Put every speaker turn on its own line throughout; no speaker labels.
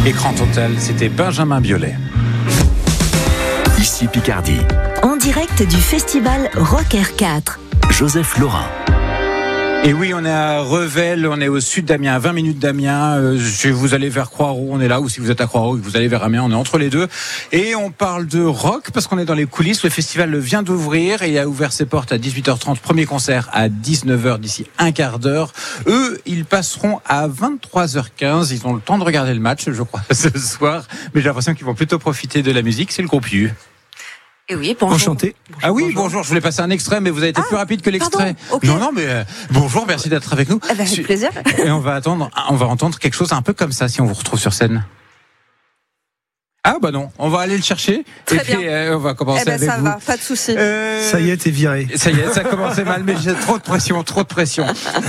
Écran total, c'était Benjamin Biolay.
Ici Picardie.
En direct du festival Rock R4.
Joseph Laurin.
Et oui, on est à Revel, on est au sud d'Amiens, à 20 minutes d'Amiens. Si vous allez vers Croix-Rouge, on est là, ou si vous êtes à Croix-Rouge, vous allez vers Amiens, on est entre les deux. Et on parle de rock parce qu'on est dans les coulisses. Le festival vient d'ouvrir et il a ouvert ses portes à 18h30. Premier concert à 19h d'ici un quart d'heure. Eux, ils passeront à 23h15. Ils ont le temps de regarder le match, je crois, ce soir. Mais j'ai l'impression qu'ils vont plutôt profiter de la musique. C'est le groupe U.
Et oui, bonjour.
Enchanté.
Ah oui, bonjour. Je voulais passer un extrait, mais vous avez été plus rapide que l'extrait.
Pardon, okay.
Non, mais bonjour, merci d'être avec nous.
Avec plaisir.
Et on va entendre quelque chose un peu comme ça si on vous retrouve sur scène. Ah bah non, on va aller le chercher.
Très
et puis
bien.
on va commencer avec
ça
vous.
va, pas de souci.
Ça y est, t'es viré.
Ça y est, ça a commencé mal, mais j'ai trop de pression.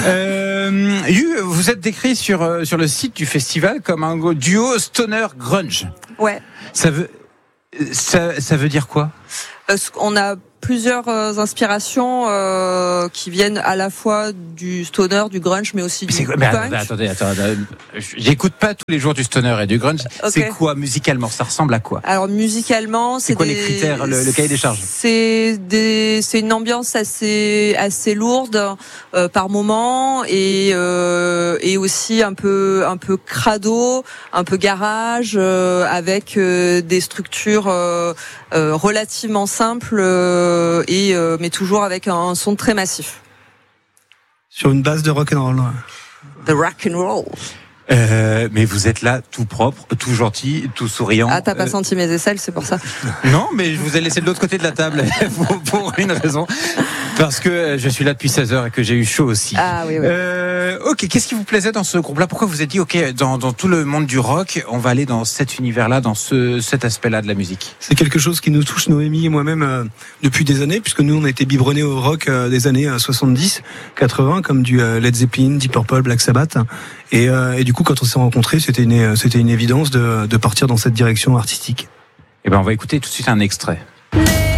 Vous êtes décrit sur le site du festival comme un duo stoner grunge.
Ouais.
Ça veut dire quoi?
On a plusieurs inspirations qui viennent à la fois du stoner, du grunge, mais aussi du punk.
Attendez. J'écoute pas tous les jours du stoner et du grunge.
Okay.
C'est quoi musicalement? Ça ressemble à quoi?
Alors musicalement,
c'est quoi les critères, le cahier des charges?
C'est une ambiance assez lourde par moment et aussi un peu crado, un peu garage, avec des structures relativement simples mais toujours avec un son très massif.
Sur une base de rock'n'roll.
The rock'n'roll.
Mais vous êtes là tout propre, tout gentil, tout souriant.
Ah, t'as pas senti mes aisselles, c'est pour ça.
Non, mais je vous ai laissé de l'autre côté de la table pour une raison. Parce que je suis là depuis 16h et que j'ai eu chaud aussi.
Ah oui.
Ok, qu'est-ce qui vous plaisait dans ce groupe-là? Pourquoi vous êtes dit, ok, dans tout le monde du rock, on va aller dans cet univers-là, dans cet aspect-là de la musique?
C'est quelque chose qui nous touche, Noémie et moi-même, depuis des années, puisque nous, on a été biberonnés au rock des années 70, 80, comme du Led Zeppelin, Deep Purple, Black Sabbath. Et du coup, quand on s'est rencontrés, c'était une évidence de partir dans cette direction artistique.
Eh ben, on va écouter tout de suite un extrait.